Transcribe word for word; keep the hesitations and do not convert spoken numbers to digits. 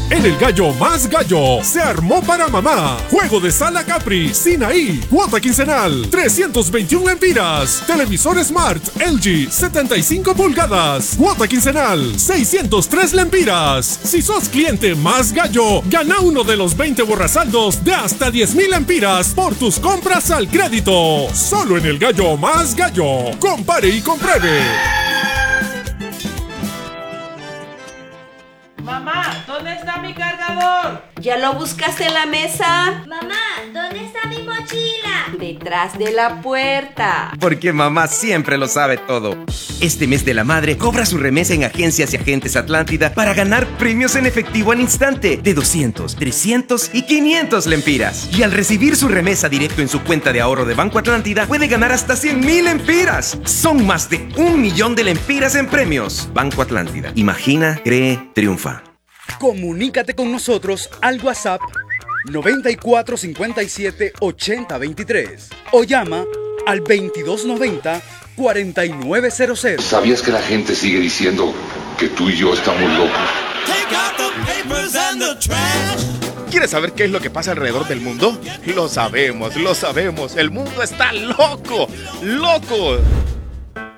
En el Gallo Más Gallo, se armó para mamá. Juego de sala Capri, Sinaí, cuota quincenal, trescientos veintiún lempiras. Televisor Smart, L G, setenta y cinco pulgadas, cuota quincenal, seiscientos tres lempiras. Si sos cliente Más Gallo, gana uno de los veinte borrasaldos de hasta diez mil lempiras por tus compras al crédito. Solo en el Gallo Más Gallo. Compare y compruebe. Mamá, ¿dónde está mi cargador? ¿Ya lo buscaste en la mesa? Mamá, ¿dónde está mi mochila? Detrás de la puerta. Porque mamá siempre lo sabe todo. Este mes de la madre, cobra su remesa en Agencias y Agentes Atlántida para ganar premios en efectivo al instante de doscientos, trescientos y quinientos lempiras. Y al recibir su remesa directo en su cuenta de ahorro de Banco Atlántida, puede ganar hasta cien mil lempiras. Son más de un millón de lempiras en premios. Banco Atlántida. Imagina, cree, triunfa. Comunícate con nosotros al WhatsApp noventa y cuatro cincuenta y siete ochenta veintitrés o llama al veintidós noventa cuarenta y nueve cero cero. ¿Sabías que la gente sigue diciendo que tú y yo estamos locos? ¿Quieres saber qué es lo que pasa alrededor del mundo? Lo sabemos, lo sabemos. El mundo está loco, loco.